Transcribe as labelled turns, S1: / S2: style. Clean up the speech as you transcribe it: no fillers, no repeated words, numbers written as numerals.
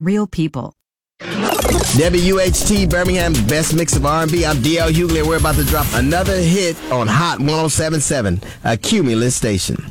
S1: Real people.
S2: WHT Birmingham, best mix of R&B. I'm DL Hughley, and we're about to drop another hit on Hot 107.7, a Cumulus station.